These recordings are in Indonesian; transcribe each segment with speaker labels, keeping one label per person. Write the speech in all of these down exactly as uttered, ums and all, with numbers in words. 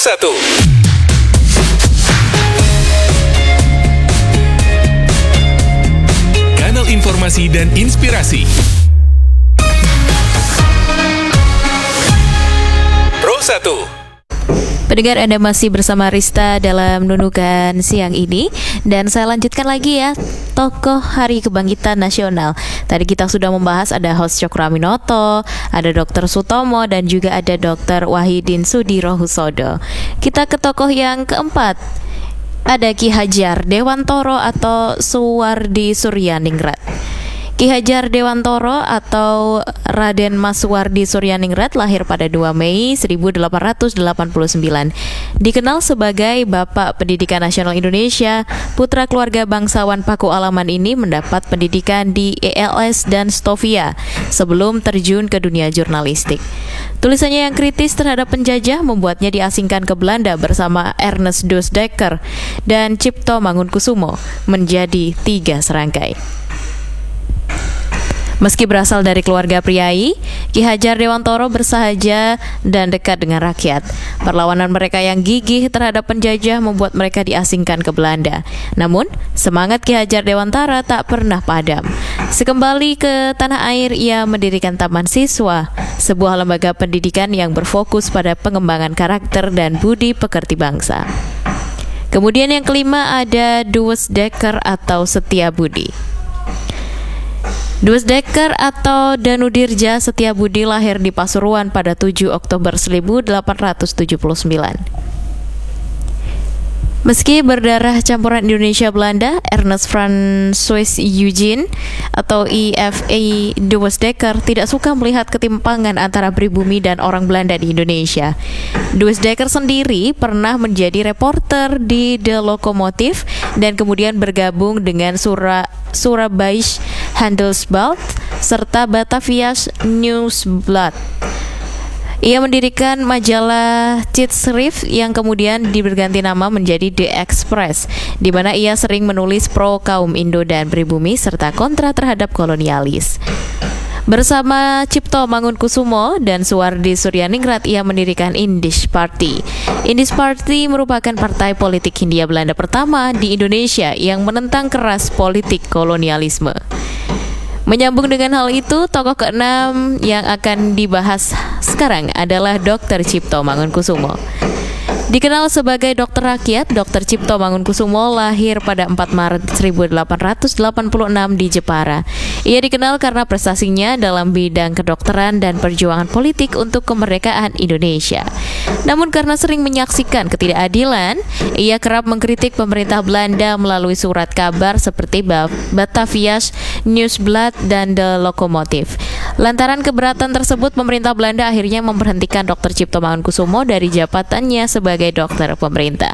Speaker 1: satu. Kanal informasi dan inspirasi. Pro satu.
Speaker 2: Pendengar, Anda masih bersama Rista dalam Nunukan siang ini. Dan saya lanjutkan lagi ya, tokoh Hari Kebangkitan Nasional. Tadi kita sudah membahas ada host Cokroaminoto, ada dokter Sutomo, dan juga ada dokter Wahidin Sudirohusodo. Kita ke tokoh yang keempat. Ada Ki Hadjar Dewantoro atau Suwardi Suryaningrat. Ki Hadjar Dewantoro atau Raden Mas Suwardi Suryaningrat lahir pada dua Mei seribu delapan ratus delapan puluh sembilan. Dikenal sebagai Bapak Pendidikan Nasional Indonesia, putra keluarga bangsawan Paku Alaman ini mendapat pendidikan di E L S dan Stovia sebelum terjun ke dunia jurnalistik. Tulisannya yang kritis terhadap penjajah membuatnya diasingkan ke Belanda bersama Ernest Dus Dekker dan Cipto Mangunkusumo menjadi tiga serangkai. Meski berasal dari keluarga priai, Ki Hadjar Dewantoro bersahaja dan dekat dengan rakyat. Perlawanan mereka yang gigih terhadap penjajah membuat mereka diasingkan ke Belanda. Namun, semangat Ki Hadjar Dewantara tak pernah padam. Sekembali ke tanah air, ia mendirikan Taman Siswa, sebuah lembaga pendidikan yang berfokus pada pengembangan karakter dan budi pekerti bangsa. Kemudian yang kelima ada Dus Dekker atau Setiabudi. Dus Dekker atau Danudirja Setiabudi lahir di Pasuruan pada tujuh Oktober seribu delapan ratus tujuh puluh sembilan. Meski berdarah campuran Indonesia-Belanda, Ernest Francois Eugene atau E F A Dus Dekker tidak suka melihat ketimpangan antara pribumi dan orang Belanda di Indonesia. Dus Dekker sendiri pernah menjadi reporter di The Lokomotif dan kemudian bergabung dengan Sura Surabaya Handelsblad serta Batavia's Nieuwsblad. Ia mendirikan majalah Tijdschrift yang kemudian berganti nama menjadi The Express, di mana ia sering menulis pro kaum Indo dan pribumi serta kontra terhadap kolonialis. Bersama Cipto Mangunkusumo dan Suwardi Suryaningrat, ia mendirikan Indies Party. Indies Party merupakan partai politik Hindia Belanda pertama di Indonesia yang menentang keras politik kolonialisme. Menyambung dengan hal itu, tokoh keenam yang akan dibahas sekarang adalah dokter Cipto Mangunkusumo. Dikenal sebagai dokter rakyat, dokter Cipto Mangunkusumo lahir pada empat Maret seribu delapan ratus delapan puluh enam di Jepara. Ia dikenal karena prestasinya dalam bidang kedokteran dan perjuangan politik untuk kemerdekaan Indonesia. Namun karena sering menyaksikan ketidakadilan, ia kerap mengkritik pemerintah Belanda melalui surat kabar seperti Batavia's Nieuwsblad dan The Lokomotif. Lantaran keberatan tersebut, pemerintah Belanda akhirnya memberhentikan dokter Cipto Mangunkusumo dari jabatannya sebagai dokter pemerintah.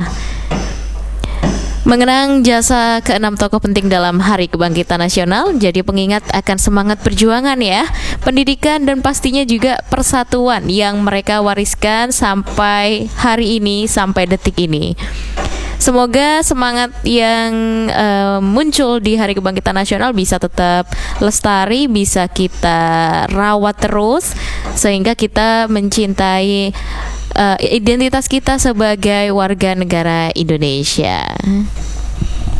Speaker 2: Mengenang jasa keenam tokoh penting dalam Hari Kebangkitan Nasional, jadi pengingat akan semangat perjuangan ya, pendidikan dan pastinya juga persatuan yang mereka wariskan sampai hari ini, sampai detik ini. Semoga semangat yang uh, muncul di Hari Kebangkitan Nasional bisa tetap lestari, bisa kita rawat terus, sehingga kita mencintai uh, identitas kita sebagai warga negara Indonesia.